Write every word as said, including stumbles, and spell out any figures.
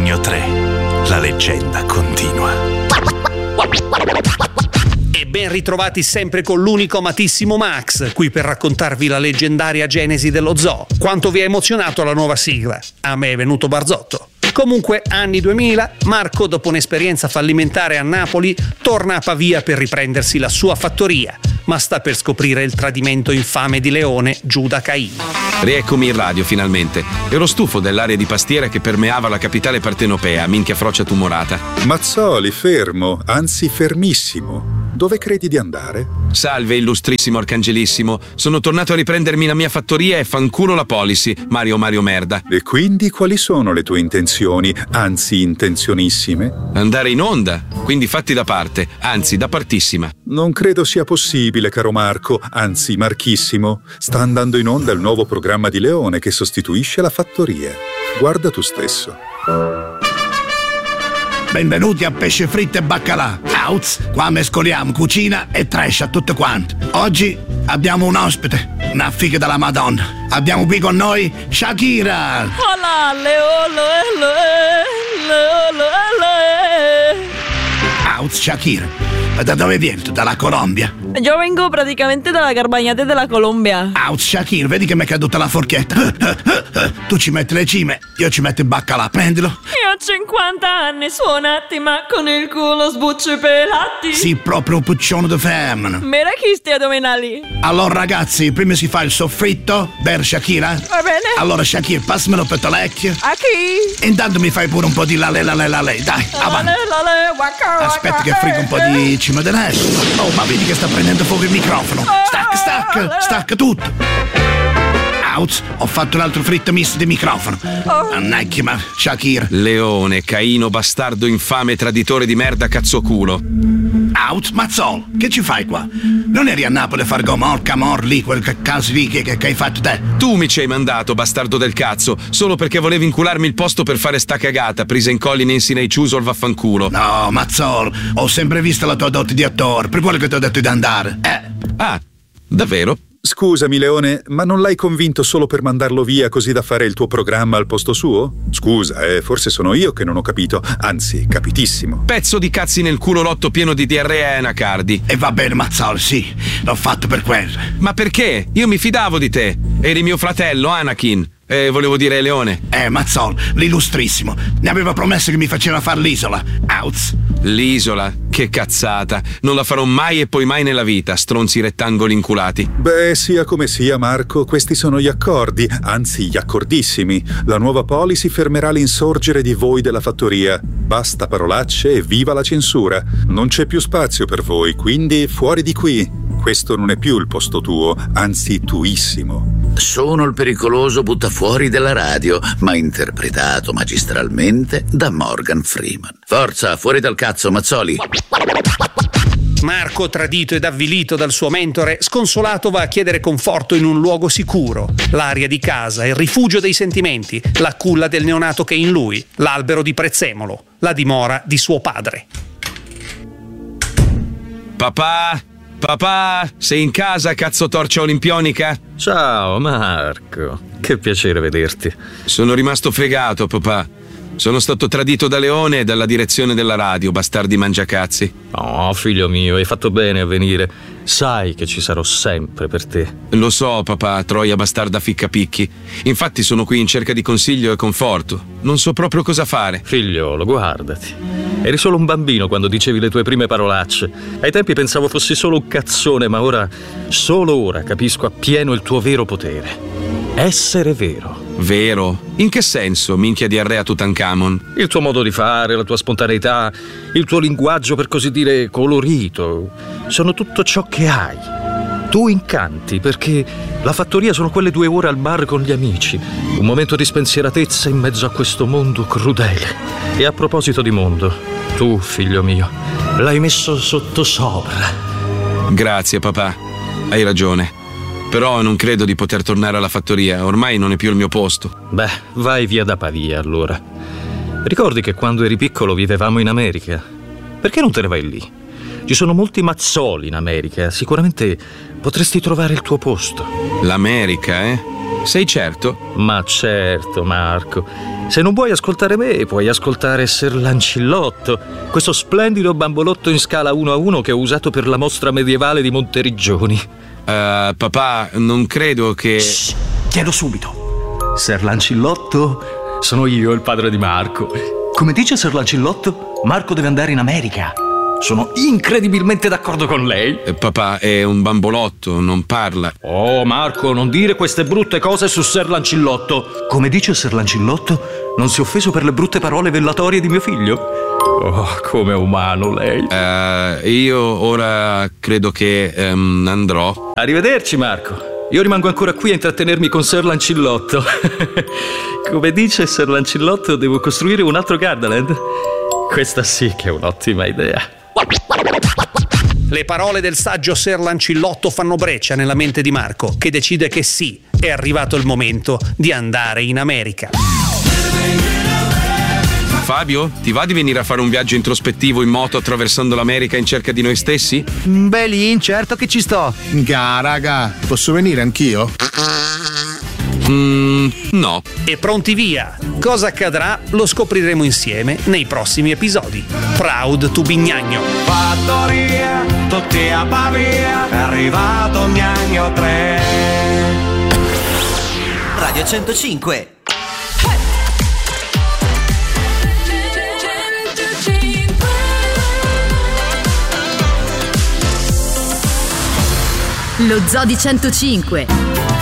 Regno tre. La leggenda continua. E ben ritrovati sempre con l'unico amatissimo Max, qui per raccontarvi la leggendaria genesi dello zoo. Quanto vi ha emozionato la nuova sigla? A me è venuto barzotto. Comunque, anni duemila, Marco, dopo un'esperienza fallimentare a Napoli, torna a Pavia per riprendersi la sua fattoria, ma sta per scoprire il tradimento infame di Leone, Giuda Caino. Rieccomi in radio finalmente. Ero stufo dell'area di pastiera che permeava la capitale partenopea, minchia frocia tumorata. Mazzoli, fermo, anzi fermissimo. Dove credi di andare? Salve, illustrissimo arcangelissimo. Sono tornato a riprendermi la mia fattoria e fanculo la policy, Mario Mario merda. E quindi quali sono le tue intenzioni, anzi intenzionissime? Andare in onda, quindi fatti da parte, anzi da partissima. Non credo sia possibile, caro Marco, anzi Marchissimo. Sta andando in onda il nuovo programma di Leone che sostituisce la fattoria. Guarda tu stesso. Benvenuti a Pesce Fritto e Baccalà. Auz, qua mescoliamo cucina e trash a tutte quante. Oggi abbiamo un ospite, una figa della Madonna. Abbiamo qui con noi Shakira. Hola, leo, leo, leo, leo, leo. Auz, Shakira. Ma da dove vieni tu? Dalla Colombia? Yo vengo praticamente dalla Garbagnate della Colombia. Auz, Shakira, vedi che mi è caduta la forchetta. Tu ci metti le cime, io ci metto il baccalà, prendilo. Io ho cinquanta anni suonati, ma con il culo sbucci pelati. Sì, proprio un puccione di femmina. Mira chi stia addominali. Allora ragazzi, prima si fa il soffritto per Shakira. Va bene. Allora Shakira, passamelo per l'orecchio. A chi? Intanto mi fai pure un po' di lale lale lale, dai, avanti. Lale, lale, waka, waka, Aspetta che frigo un po' di cima dell'est. Oh, ma vedi che sta prendendo fuoco il microfono. Stacca, stacca, stacca tutto. Auz, ho fatto un altro fritto misto di microfono. Annacchi, ma Shakira. Leone, Caino, bastardo infame, traditore di merda, cazzoculo. Auz, Mazzol, che ci fai qua? Non eri a Napoli a far Gomor, Camor, lì, quel caso lì che, che, che hai fatto te? Tu mi ci hai mandato, bastardo del cazzo, solo perché volevi incularmi il posto per fare sta cagata, presa in colli Nancy nei Ciusol, vaffanculo. No, Mazzol, ho sempre visto la tua dote di attore, per quello che ti ho detto di andare. Eh. Ah, davvero? Scusami, Leone, ma non l'hai convinto solo per mandarlo via così da fare il tuo programma al posto suo? Scusa, eh, forse sono io che non ho capito, anzi, capitissimo. Pezzo di cazzi nel culo rotto pieno di diarrea e anacardi. E va bene, Mazzol, sì, l'ho fatto per quello. Ma perché? Io mi fidavo di te. Eri mio fratello, Anakin. Eh, volevo dire Leone. Eh, Mazzol, l'illustrissimo. Ne aveva promesso che mi faceva far l'isola. Auz. L'isola? Che cazzata. Non la farò mai e poi mai nella vita, stronzi rettangoli inculati. Beh, sia come sia, Marco, questi sono gli accordi, anzi gli accordissimi. La nuova policy fermerà l'insorgere di voi della fattoria. Basta parolacce e viva la censura. Non c'è più spazio per voi, quindi fuori di qui. Questo non è più il posto tuo, anzi tuissimo. Sono il pericoloso buttafuori della radio, ma interpretato magistralmente da Morgan Freeman. Forza, fuori dal cazzo, Mazzoli! Marco, tradito ed avvilito dal suo mentore, sconsolato va a chiedere conforto in un luogo sicuro. L'aria di casa, il rifugio dei sentimenti, la culla del neonato che è in lui, l'albero di prezzemolo, la dimora di suo padre. Papà? Papà, sei in casa, cazzo torcia olimpionica? Ciao Marco, che piacere vederti. Sono rimasto fregato, papà. Sono stato tradito da Leone e dalla direzione della radio, bastardi mangiacazzi. Oh, figlio mio, hai fatto bene a venire. Sai che ci sarò sempre per te. Lo so, papà, troia bastarda ficcapicchi. Infatti sono qui in cerca di consiglio e conforto. Non so proprio cosa fare. Figliolo, guardati. Eri solo un bambino quando dicevi le tue prime parolacce. Ai tempi pensavo fossi solo un cazzone, ma ora, solo ora, capisco appieno il tuo vero potere. Essere vero. Vero? In che senso, minchia diarrea Tutankhamon? Il tuo modo di fare, la tua spontaneità, il tuo linguaggio per così dire colorito, sono tutto ciò che hai. Tu incanti perché la fattoria sono quelle due ore al bar con gli amici, un momento di spensieratezza in mezzo a questo mondo crudele. E a proposito di mondo, tu, figlio mio, l'hai messo sotto sopra. Grazie, papà. Hai ragione. Però non credo di poter tornare alla fattoria, ormai non è più il mio posto. Beh, vai via da Pavia allora. Ricordi che quando eri piccolo vivevamo in America? Perché non te ne vai lì? Ci sono molti Mazzoli in America, sicuramente potresti trovare il tuo posto. L'America, eh? Sei certo? Ma certo, Marco. Se non vuoi ascoltare me, puoi ascoltare Ser Lancillotto, questo splendido bambolotto in scala uno a uno che ho usato per la mostra medievale di Monteriggioni. Uh, papà, non credo che... Shh, chiedo subito. Ser Lancillotto, sono io il padre di Marco. Come dice Ser Lancillotto, Marco deve andare in America. Sono incredibilmente d'accordo con lei. Eh, papà, è un bambolotto, non parla. Oh, Marco, non dire queste brutte cose su Ser Lancillotto. Come dice Ser Lancillotto, non si è offeso per le brutte parole vellatorie di mio figlio? Oh, come umano lei. Uh, io ora credo che um, andrò. Arrivederci, Marco. Io rimango ancora qui a intrattenermi con Ser Lancillotto. Come dice Ser Lancillotto, devo costruire un altro Gardaland. Questa sì che è un'ottima idea. Le parole del saggio Ser Lancillotto fanno breccia nella mente di Marco, che decide che sì, è arrivato il momento di andare in America. Fabio, ti va di venire a fare un viaggio introspettivo in moto attraversando l'America in cerca di noi stessi? Beh, Lin, certo che ci sto. Ga, raga, posso venire anch'io? Mm, no. E pronti via! Cosa accadrà lo scopriremo insieme nei prossimi episodi. Proud to Bignagno. Fattoria, tutti a Pavia, è arrivato Gnagno tre. Radio centocinque. Lo Zoo di centocinque.